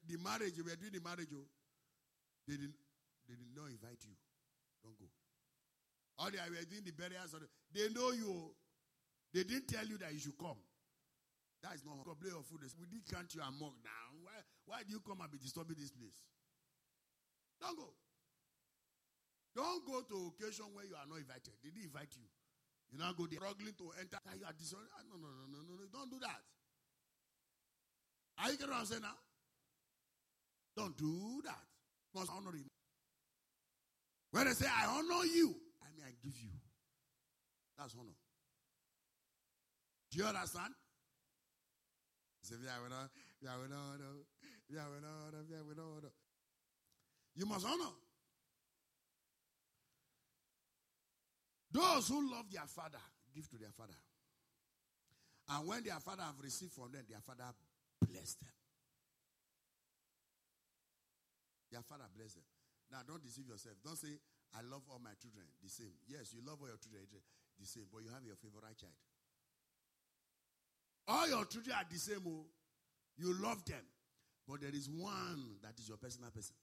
the marriage, you were doing the marriage, they did not invite you. Don't go. Or they were doing the burials. They know you. They didn't tell you that you should come. That is not how. Play your food. We did count you and mock now. Why do you come and be disturbing this place? Don't go. Don't go to occasion where you are not invited. They didn't invite you. You now go there struggling to enter. You are disordered. No. Don't do that. Are you getting what I'm saying now? Don't do that. You must honor him. When they say, I honor you, I mean, I give you. That's honor. Do you understand? You must honor. Those who love their father, give to their father. And when their father have received from them, their father bless them. Their father bless them. Now, don't deceive yourself. Don't say, I love all my children the same. Yes, you love all your children the same, but you have your favorite child. All your children are the same. Oh. You love them. But there is one that is your personal person.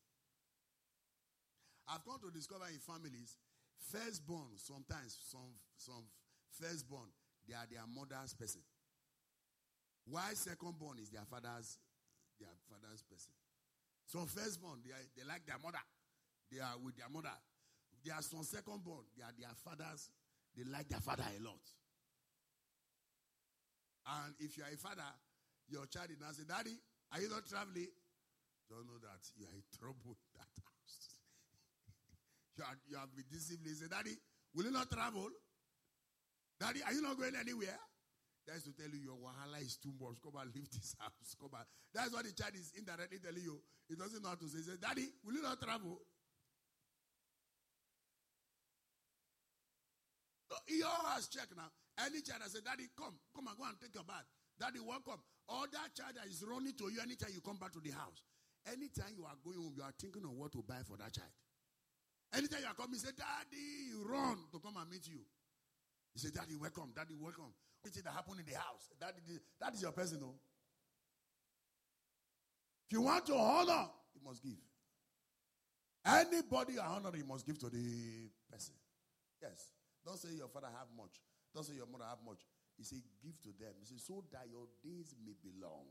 I've come to discover in families, firstborn, sometimes some firstborn, they are their mother's person. While secondborn is their father's person. Some firstborn, they like their mother. They are with their mother. There are some secondborn, they are their fathers. They like their father a lot. And if you are a father, your child is now say, Daddy, are you not traveling? Don't know that you are in trouble in that house. you have been disciplined. Say, Daddy, will you not travel? Daddy, are you not going anywhere? That's to tell you your wahala is too much. Come and leave this house. Come on. That's what the child is indirectly telling you. He doesn't know how to say. He says, Daddy, will you not travel? So he all has checked now. Any child that says, Daddy, come and go and take your bath. Daddy, welcome. Or that child that is running to you anytime you come back to the house. Anytime you are going home, you are thinking of what to buy for that child. Anytime you are coming, say, Daddy, run to come and meet you. He said, Daddy, welcome. Daddy, welcome. Anything that happened in the house. That is your person, no? If you want to honor, you must give. Anybody you honor, you must give to the person. Yes. Don't say your father have much. Don't say your mother have much. He said, give to them. He said, so that your days may be long.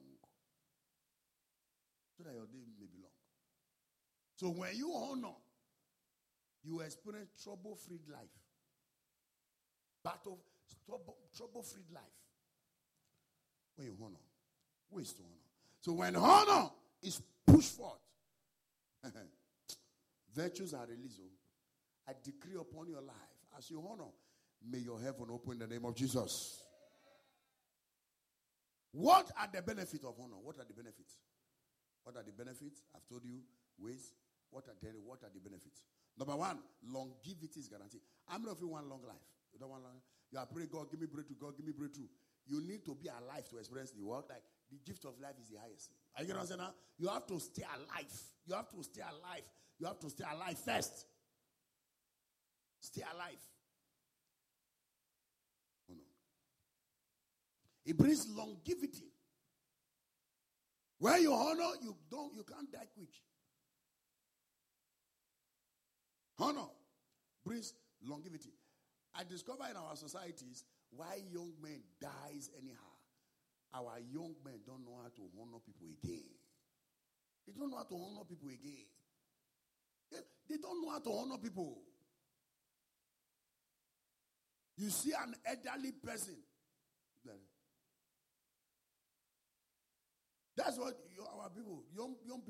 So that your days may be long. So when you honor, you experience trouble-free life. Trouble-free life. When you honor. Ways to honor. So when honor is pushed forth, virtues are released. I decree upon your life, as you honor, may your heaven open in the name of Jesus. What are the benefits of honor? What are the benefits? What are the benefits? I've told you ways. What are the benefits? Number one, longevity is guaranteed. How many of you want long life? You don't want long life? You are praying, God, give me breakthrough. God, give me breakthrough. You need to be alive to experience the world. Like the gift of life is the highest. Are you understand now? You have to stay alive. You have to stay alive. You have to stay alive first. Stay alive. Oh no. It brings longevity. When you honor, you can't die quick. Honor brings longevity. I discover in our societies why young men dies anyhow. Our young men don't know how to honor people again. They don't know how to honor people again. They don't know how to honor people. You see an elderly person. That's what our people, young people.